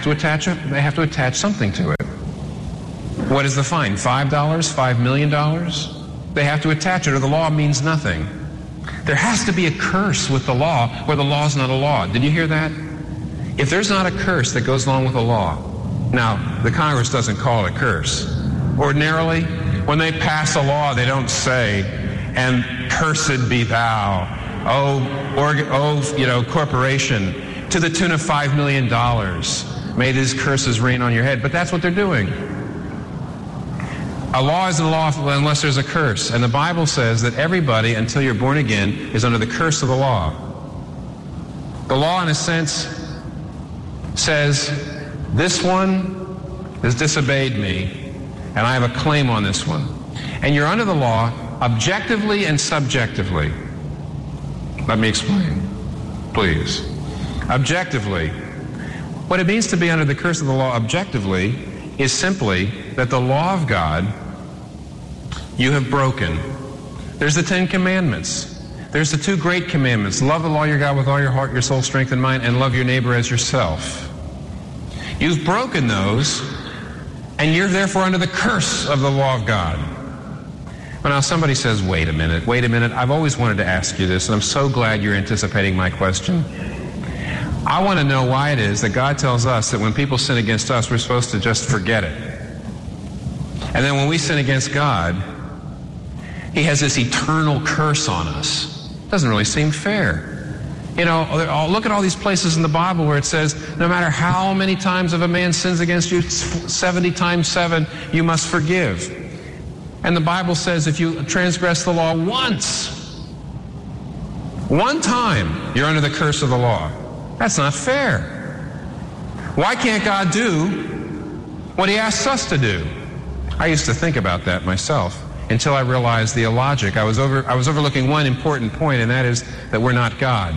to attach something to it. What is the fine? $5? $5 million? They have to attach it, or the law means nothing. There has to be a curse with the law where the law is not a law. Did you hear that? If there's not a curse that goes along with the law, now, the Congress doesn't call it a curse. Ordinarily, when they pass a law, they don't say, "And cursed be thou, corporation, to the tune of $5 million. May these curses rain on your head." But that's what they're doing. A law isn't a law unless there's a curse. And the Bible says that everybody, until you're born again, is under the curse of the law. The law, in a sense, says, this one has disobeyed me, and I have a claim on this one. And you're under the law objectively and subjectively. Let me explain, please. Objectively, what it means to be under the curse of the law objectively is simply that the law of God you have broken. There's the 10 Commandments. There's the 2 great commandments. Love the Lord your God with all your heart, your soul, strength, and mind, and love your neighbor as yourself. You've broken those, and you're therefore under the curse of the law of God. Well, now somebody says, wait a minute, I've always wanted to ask you this, and I'm so glad you're anticipating my question. I want to know why it is that God tells us that when people sin against us, we're supposed to just forget it. And then when we sin against God, He has this eternal curse on us. Doesn't really seem fair. You know, look at all these places in the Bible where it says, no matter how many times if a man sins against you, 70 times 7, you must forgive. And the Bible says if you transgress the law once, one time, you're under the curse of the law. That's not fair. Why can't God do what He asks us to do? I used to think about that myself until I realized the illogic. I was overlooking one important point, and that is that we're not God.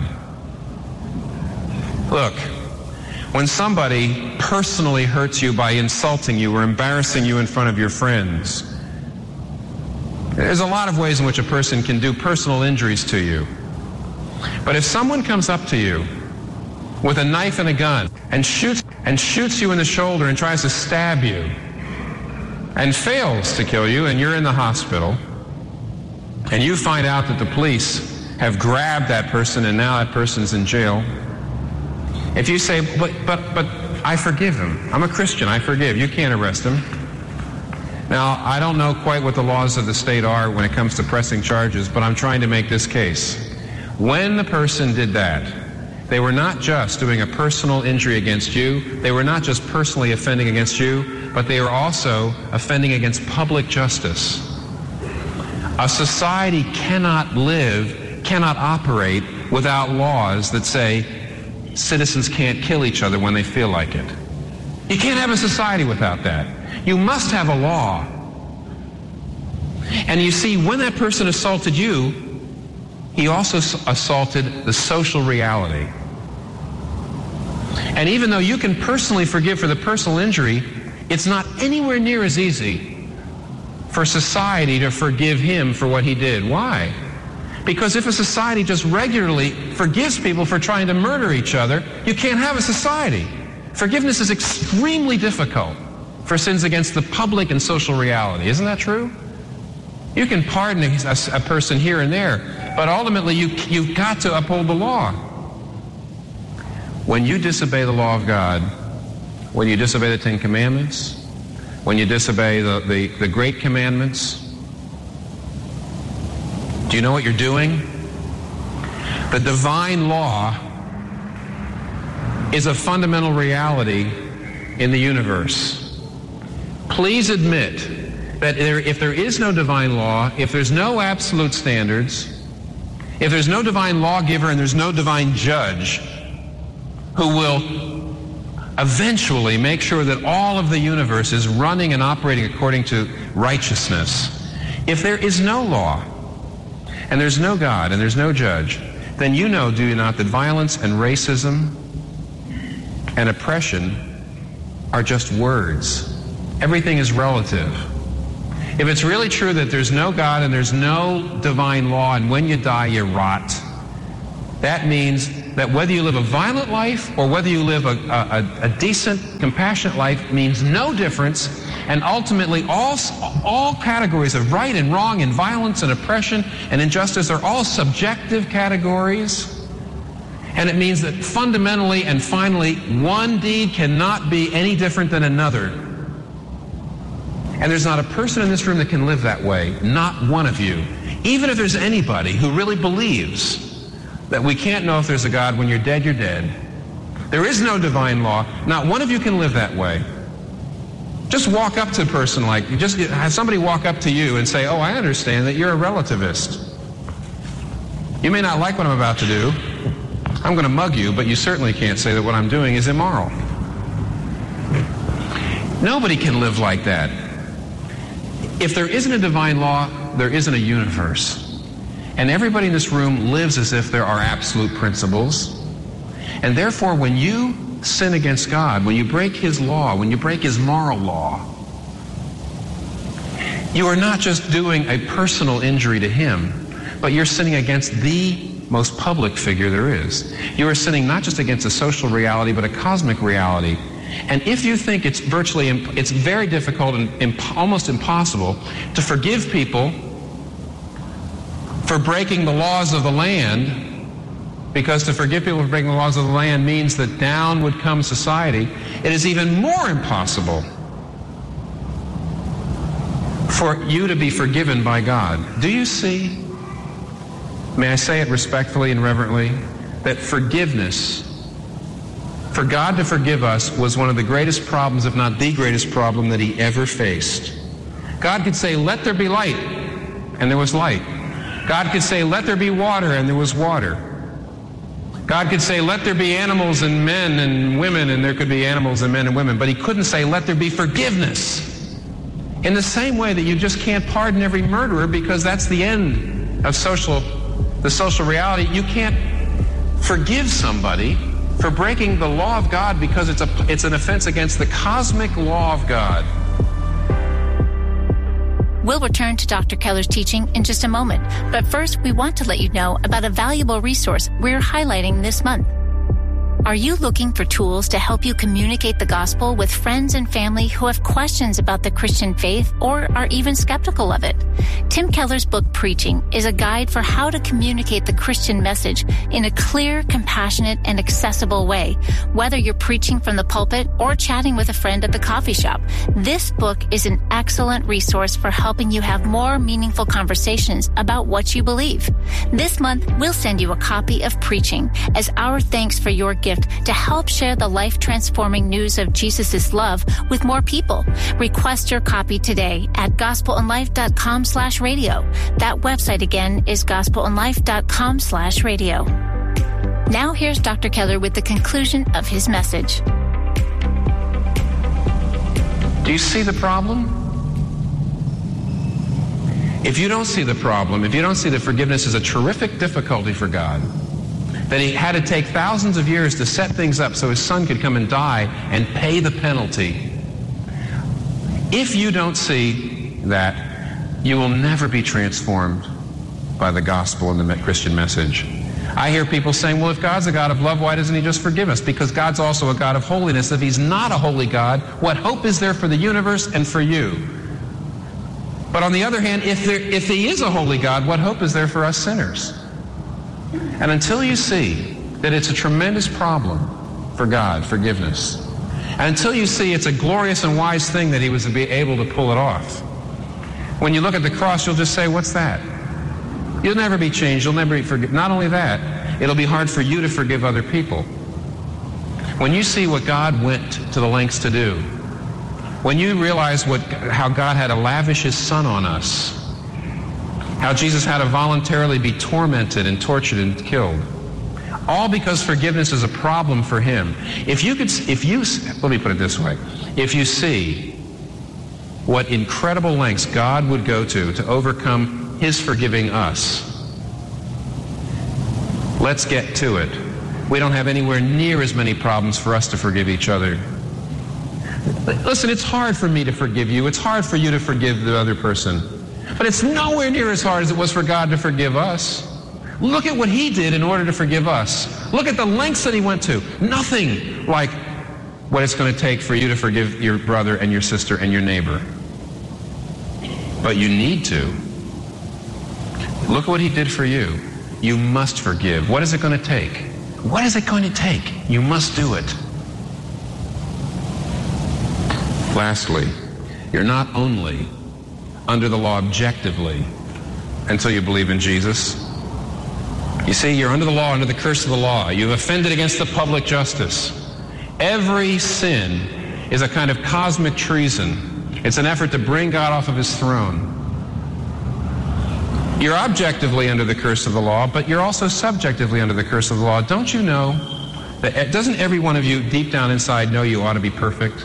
Look, when somebody personally hurts you by insulting you or embarrassing you in front of your friends, there's a lot of ways in which a person can do personal injuries to you. But if someone comes up to you with a knife and a gun and shoots you in the shoulder and tries to stab you and fails to kill you, and you're in the hospital, and you find out that the police have grabbed that person and now that person's in jail, if you say, but I forgive him. I'm a Christian, I forgive. You can't arrest him. Now, I don't know quite what the laws of the state are when it comes to pressing charges, but I'm trying to make this case. When the person did that, they were not just doing a personal injury against you, they were not just personally offending against you, but they were also offending against public justice. A society cannot operate without laws that say citizens can't kill each other when they feel like it. You can't have a society without that. You must have a law. And you see, when that person assaulted you, he also assaulted the social reality. And even though you can personally forgive for the personal injury, it's not anywhere near as easy for society to forgive him for what he did. Why? Because if a society just regularly forgives people for trying to murder each other, you can't have a society. Forgiveness is extremely difficult for sins against the public and social reality. Isn't that true? You can pardon a person here and there, but ultimately you've got to uphold the law. When you disobey the law of God, when you disobey the 10 Commandments, when you disobey the great commandments, do you know what you're doing? The divine law is a fundamental reality in the universe. Please admit that if there is no divine law, if there's no absolute standards, if there's no divine lawgiver and there's no divine judge who will eventually make sure that all of the universe is running and operating according to righteousness, if there is no law, and there's no God, and there's no judge, then you know, do you not, that violence and racism and oppression are just words. Everything is relative. If it's really true that there's no God and there's no divine law, and when you die you rot, That means that whether you live a violent life or whether you live a decent, compassionate life means no difference. And ultimately, all categories of right and wrong and violence and oppression and injustice are all subjective categories. And it means that fundamentally and finally, one deed cannot be any different than another. And there's not a person in this room that can live that way, not one of you. Even if there's anybody who really believes that we can't know if there's a God, when you're dead, you're dead. There is no divine law. Not one of you can live that way. Just walk up to a person just have somebody walk up to you and say, oh, I understand that you're a relativist. You may not like what I'm about to do. I'm going to mug you, but you certainly can't say that what I'm doing is immoral. Nobody can live like that. If there isn't a divine law, there isn't a universe. And everybody in this room lives as if there are absolute principles. And therefore, when you sin against God, when you break His law, when you break His moral law, you are not just doing a personal injury to Him, but you're sinning against the most public figure there is. You are sinning not just against a social reality, but a cosmic reality. And if you think it's very difficult and almost impossible to forgive people for breaking the laws of the land, because to forgive people for breaking the laws of the land means that down would come society, it is even more impossible for you to be forgiven by God. Do you see, may I say it respectfully and reverently, that forgiveness, for God to forgive us, was one of the greatest problems, if not the greatest problem, that He ever faced. God could say, let there be light, and there was light. God could say, let there be water, and there was water. God could say, let there be animals and men and women, and there could be animals and men and women. But He couldn't say, let there be forgiveness. In the same way that you just can't pardon every murderer because that's the end of the social reality. You can't forgive somebody for breaking the law of God because it's an offense against the cosmic law of God. We'll return to Dr. Keller's teaching in just a moment, but first we want to let you know about a valuable resource we're highlighting this month. Are you looking for tools to help you communicate the gospel with friends and family who have questions about the Christian faith or are even skeptical of it? Tim Keller's book, Preaching, is a guide for how to communicate the Christian message in a clear, compassionate, and accessible way. Whether you're preaching from the pulpit or chatting with a friend at the coffee shop, this book is an excellent resource for helping you have more meaningful conversations about what you believe. This month, we'll send you a copy of Preaching as our thanks for your gift to help share the life-transforming news of Jesus' love with more people. Request your copy today at gospelandlife.com/radio. That website again is gospelandlife.com/radio. Now here's Dr. Keller with the conclusion of his message. Do you see the problem? If you don't see the problem, if you don't see that forgiveness is a terrific difficulty for God, that He had to take thousands of years to set things up so His Son could come and die and pay the penalty. If you don't see that, you will never be transformed by the gospel and the Christian message. I hear people saying, well, if God's a God of love, why doesn't He just forgive us? Because God's also a God of holiness. If He's not a holy God, what hope is there for the universe and for you? But on the other hand, if He is a holy God, what hope is there for us sinners? And until you see that it's a tremendous problem for God, forgiveness, and until you see it's a glorious and wise thing that He was able to pull it off, when you look at the cross, you'll just say, what's that? You'll never be changed. You'll never be forgiven. Not only that, it'll be hard for you to forgive other people. When you see what God went to the lengths to do, when you realize how God had to lavish His Son on us, how Jesus had to voluntarily be tormented and tortured and killed, all because forgiveness is a problem for Him. Let me put it this way. If you see what incredible lengths God would go to overcome His forgiving us, let's get to it. We don't have anywhere near as many problems for us to forgive each other. Listen, it's hard for me to forgive you. It's hard for you to forgive the other person. But it's nowhere near as hard as it was for God to forgive us. Look at what he did in order to forgive us. Look at the lengths that he went to. Nothing like what it's going to take for you to forgive your brother and your sister and your neighbor. But you need to. Look at what he did for you. You must forgive. What is it going to take? What is it going to take? You must do it. Lastly, you're not only under the law objectively until you believe in Jesus. You see, you're under the law, under the curse of the law. You've offended against the public justice. Every sin is a kind of cosmic treason. It's an effort to bring God off of his throne. You're objectively under the curse of the law, but you're also subjectively under the curse of the law. Don't you know that, doesn't every one of you deep down inside know you ought to be perfect?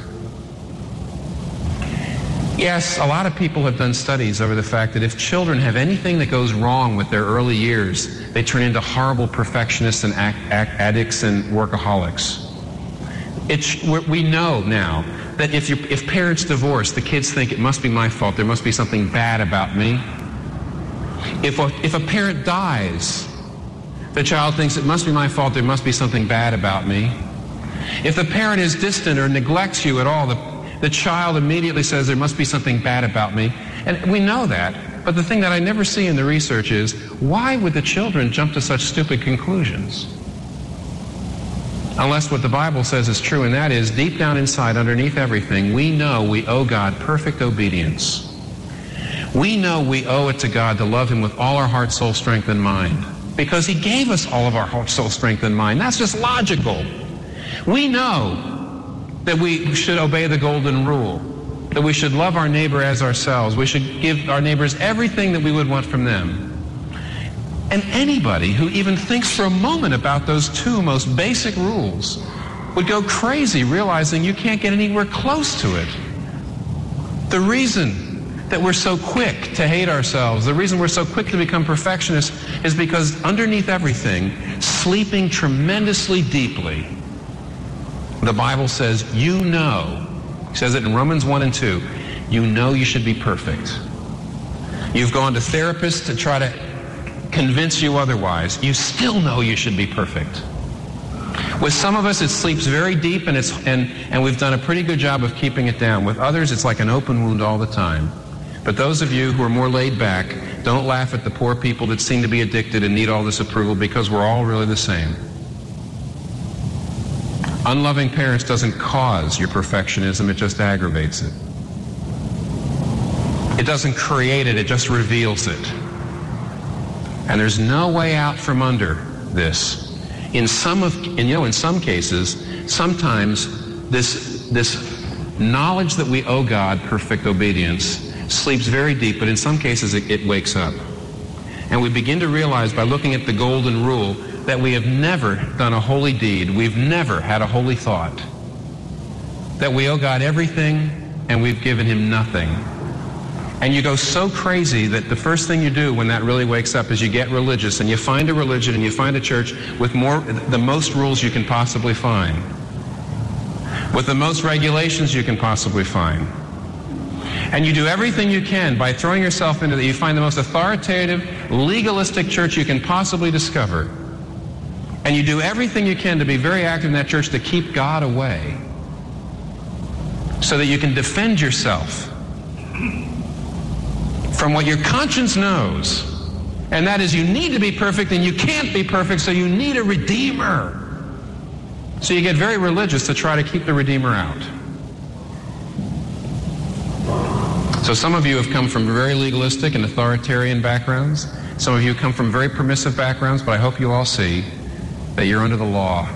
Yes, a lot of people have done studies over the fact that if children have anything that goes wrong with their early years, they turn into horrible perfectionists and addicts and workaholics. We know now that if parents divorce, the kids think it must be my fault, there must be something bad about me. If a parent dies, the child thinks it must be my fault, there must be something bad about me. If the parent is distant or neglects you at all, the child immediately says there must be something bad about me. And we know that. But the thing that I never see in the research is, why would the children jump to such stupid conclusions? Unless what the Bible says is true, and that is, deep down inside, underneath everything, we know we owe God perfect obedience. We know we owe it to God to love him with all our heart, soul, strength, and mind. Because he gave us all of our heart, soul, strength, and mind. That's just logical. We know that we should obey the golden rule, that we should love our neighbor as ourselves. We should give our neighbors everything that we would want from them. And anybody who even thinks for a moment about those two most basic rules would go crazy realizing you can't get anywhere close to it. The reason that we're so quick to hate ourselves, the reason we're so quick to become perfectionists is because underneath everything, sleeping tremendously deeply, the Bible says, you know, it says it in Romans 1 and 2, you know you should be perfect. You've gone to therapists to try to convince you otherwise. You still know you should be perfect. With some of us, it sleeps very deep, and we've done a pretty good job of keeping it down. With others, it's like an open wound all the time. But those of you who are more laid back, don't laugh at the poor people that seem to be addicted and need all this approval, because we're all really the same. Unloving parents doesn't cause your perfectionism, it just aggravates it. It doesn't create it, it just reveals it. And there's no way out from under this. In some cases, sometimes this knowledge that we owe God perfect obedience sleeps very deep, but in some cases it wakes up. And we begin to realize by looking at the golden rule that we have never done a holy deed, we've never had a holy thought, that we owe God everything and we've given him nothing. And you go so crazy that the first thing you do when that really wakes up is you get religious, and you find a religion and you find a church with the most rules you can possibly find, with the most regulations you can possibly find. And you do everything you can by throwing yourself into that. You find the most authoritative, legalistic church you can possibly discover. And you do everything you can to be very active in that church to keep God away, so that you can defend yourself from what your conscience knows, and that is you need to be perfect and you can't be perfect, so you need a redeemer. So you get very religious to try to keep the redeemer out. So some of you have come from very legalistic and authoritarian backgrounds. Some of you come from very permissive backgrounds, but I hope you all see that you're under the law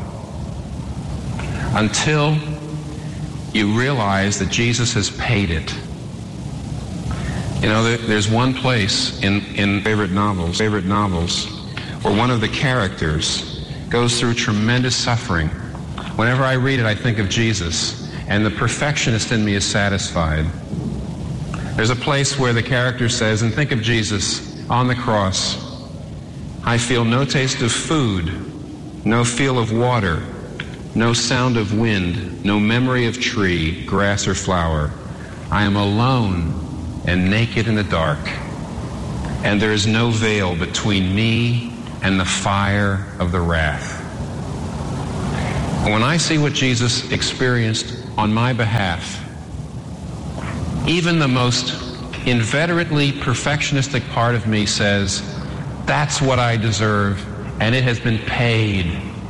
until you realize that Jesus has paid it. You know, there's one place in favorite novels where one of the characters goes through tremendous suffering. Whenever I read it, I think of Jesus, and the perfectionist in me is satisfied. There's a place where the character says, and think of Jesus on the cross, I feel no taste of food, no feel of water, no sound of wind, no memory of tree, grass, or flower. I am alone and naked in the dark, and there is no veil between me and the fire of the wrath. When I see what Jesus experienced on my behalf, even the most inveterately perfectionistic part of me says, that's what I deserve, and it has been paid.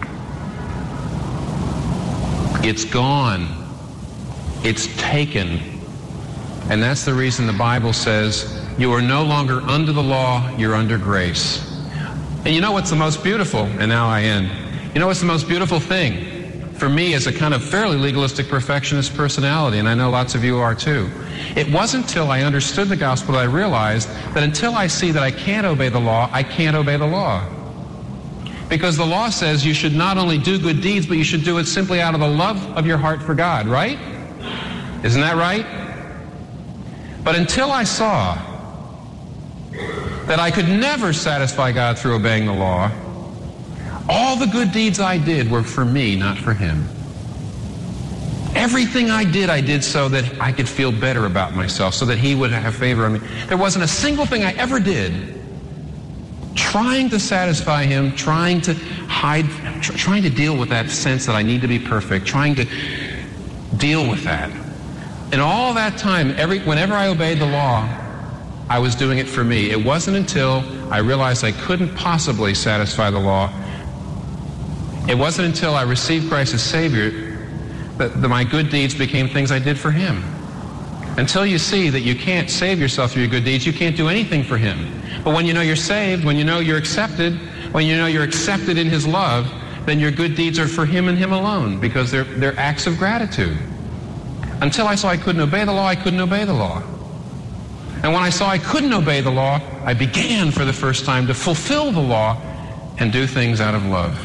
It's gone. It's taken. And that's the reason the Bible says you are no longer under the law, you're under grace. And you know what's the most beautiful? And now I end. You know what's the most beautiful thing for me as a kind of fairly legalistic perfectionist personality, and I know lots of you are too. It wasn't until I understood the gospel that I realized that until I see that I can't obey the law, I can't obey the law. Because the law says you should not only do good deeds, but you should do it simply out of the love of your heart for God, right? Isn't that right? But until I saw that I could never satisfy God through obeying the law, all the good deeds I did were for me, not for Him. Everything I did so that I could feel better about myself, so that He would have favor on me. There wasn't a single thing I ever did trying to satisfy Him, trying to deal with that sense that I need to be perfect, trying to deal with that. And all that time, whenever I obeyed the law, I was doing it for me. It wasn't until I realized I couldn't possibly satisfy the law. It wasn't until I received Christ as Savior that my good deeds became things I did for Him. Until you see that you can't save yourself through your good deeds, you can't do anything for Him. But when you know you're saved, when you know you're accepted, when you know you're accepted in His love, then your good deeds are for Him and Him alone, because they're acts of gratitude. Until I saw I couldn't obey the law, I couldn't obey the law. And when I saw I couldn't obey the law, I began for the first time to fulfill the law and do things out of love.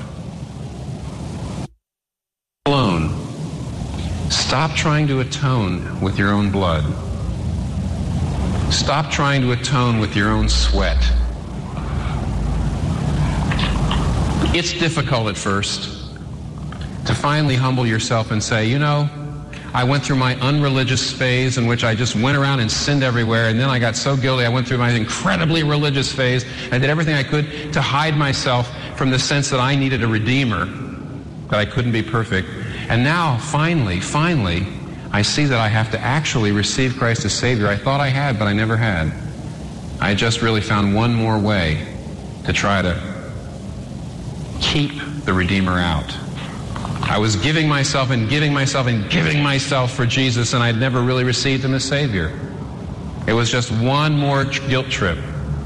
Alone. Stop trying to atone with your own blood. Stop trying to atone with your own sweat. It's difficult at first to finally humble yourself and say, you know, I went through my unreligious phase in which I just went around and sinned everywhere, and then I got so guilty I went through my incredibly religious phase. I did everything I could to hide myself from the sense that I needed a redeemer, that I couldn't be perfect. And now, finally, I see that I have to actually receive Christ as Savior. I thought I had, but I never had. I just really found one more way to try to keep the Redeemer out. I was giving myself for Jesus, and I'd never really received Him as Savior. It was just one more guilt trip.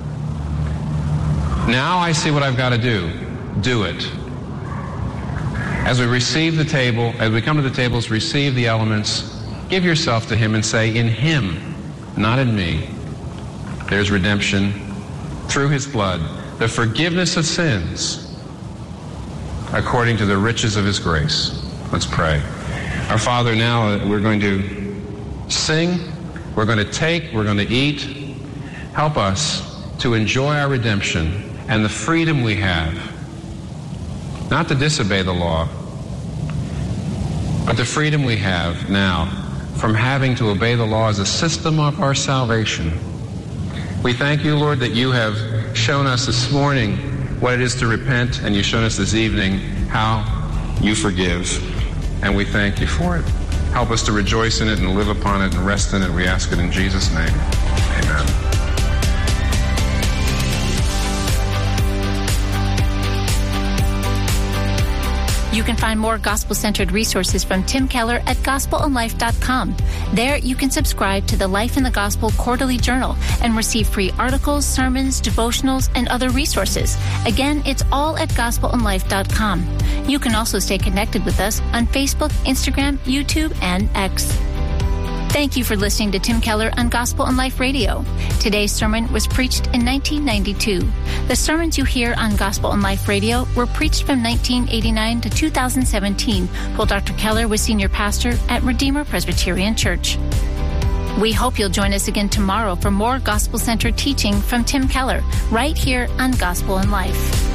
Now I see what I've got to do. Do it. As we receive the table, as we come to the tables, receive the elements, give yourself to Him and say, in Him, not in me, there's redemption through His blood, the forgiveness of sins, according to the riches of His grace. Let's pray. Our Father, now we're going to sing, we're going to take, we're going to eat. Help us to enjoy our redemption and the freedom we have, not to disobey the law, but the freedom we have now from having to obey the law as a system of our salvation. We thank You, Lord, that You have shown us this morning what it is to repent, and You've shown us this evening how You forgive. And we thank You for it. Help us to rejoice in it and live upon it and rest in it. We ask it in Jesus' name. Amen. You can find more gospel-centered resources from Tim Keller at gospelandlife.com. There, you can subscribe to the Life in the Gospel Quarterly Journal and receive free articles, sermons, devotionals, and other resources. Again, it's all at gospelandlife.com. You can also stay connected with us on Facebook, Instagram, YouTube, and X. Thank you for listening to Tim Keller on Gospel and Life Radio. Today's sermon was preached in 1992. The sermons you hear on Gospel and Life Radio were preached from 1989 to 2017 while Dr. Keller was senior pastor at Redeemer Presbyterian Church. We hope you'll join us again tomorrow for more gospel-centered teaching from Tim Keller right here on Gospel and Life.